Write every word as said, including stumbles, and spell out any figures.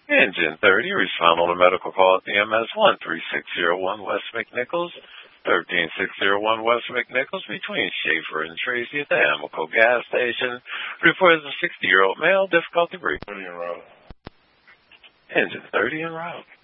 Engine thirty, respond on a medical call at the M S one three six zero one West McNichols, thirteen six zero one West McNichols, between Schaefer and Tracy at the Amoco gas station. Reports a sixty-year-old male, difficulty breathing. Engine thirty en route.